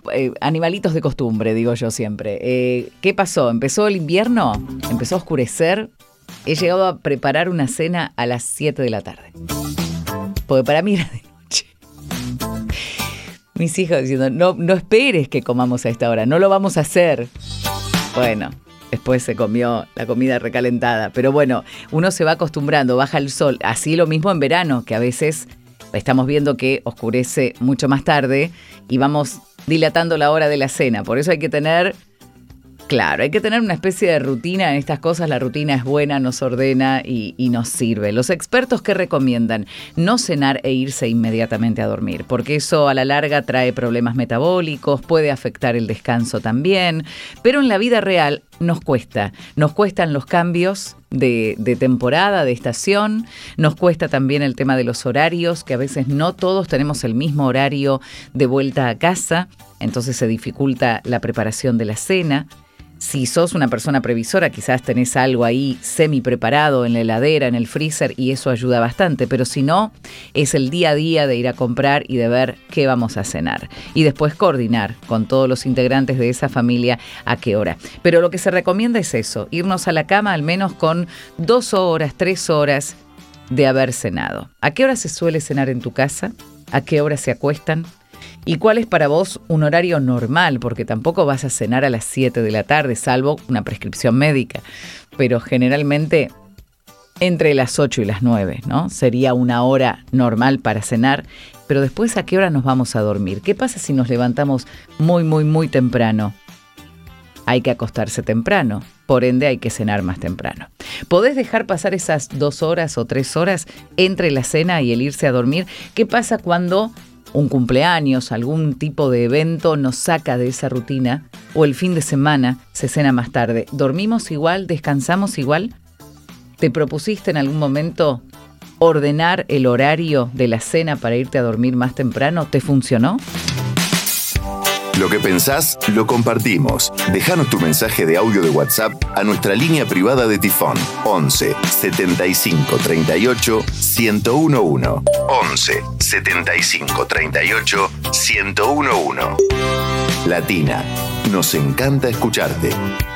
animalitos de costumbre, digo yo siempre. ¿Qué pasó? ¿Empezó el invierno? ¿Empezó a oscurecer? He llegado a preparar una cena a las 7 de la tarde. Porque para mí era de noche. Mis hijos diciendo, no esperes que comamos a esta hora, no lo vamos a hacer. Bueno, después se comió la comida recalentada. Pero bueno, uno se va acostumbrando, baja el sol. Así lo mismo en verano, que a veces estamos viendo que oscurece mucho más tarde y vamos dilatando la hora de la cena. Por eso hay que tener una especie de rutina en estas cosas. La rutina es buena, nos ordena y nos sirve. Los expertos, ¿qué recomiendan? No cenar e irse inmediatamente a dormir, porque eso a la larga trae problemas metabólicos, puede afectar el descanso también, pero en la vida real nos cuestan los cambios de temporada, de estación, nos cuesta también el tema de los horarios, que a veces no todos tenemos el mismo horario de vuelta a casa, entonces se dificulta la preparación de la cena. Si sos una persona previsora, quizás tenés algo ahí semi preparado en la heladera, en el freezer, y eso ayuda bastante. Pero si no, es el día a día de ir a comprar y de ver qué vamos a cenar. Y después coordinar con todos los integrantes de esa familia a qué hora. Pero lo que se recomienda es eso, irnos a la cama al menos con 2 horas, 3 horas de haber cenado. ¿A qué hora se suele cenar en tu casa? ¿A qué hora se acuestan? ¿Y cuál es para vos un horario normal? Porque tampoco vas a cenar a las 7 de la tarde, salvo una prescripción médica. Pero generalmente entre las 8 y las 9, ¿no? Sería una hora normal para cenar. Pero después, ¿a qué hora nos vamos a dormir? ¿Qué pasa si nos levantamos muy, muy, muy temprano? Hay que acostarse temprano. Por ende, hay que cenar más temprano. ¿Podés dejar pasar esas 2 horas o 3 horas entre la cena y el irse a dormir? ¿Qué pasa cuando un cumpleaños, algún tipo de evento nos saca de esa rutina, o el fin de semana se cena más tarde? ¿Dormimos igual? ¿Descansamos igual? ¿Te propusiste en algún momento ordenar el horario de la cena para irte a dormir más temprano? ¿Te funcionó? Lo que pensás, lo compartimos. Déjanos tu mensaje de audio de WhatsApp a nuestra línea privada de Tifón. 11 75 38 1011. 11 75 38 1011. Latina, nos encanta escucharte.